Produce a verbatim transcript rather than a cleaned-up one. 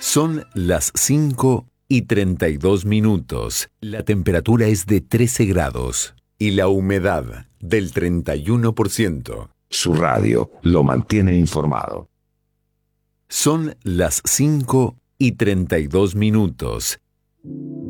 Son las cinco y treinta y dos minutos. La temperatura es de trece grados y la humedad del treinta y uno por ciento. Su radio lo mantiene informado. Son las cinco y treinta y dos minutos.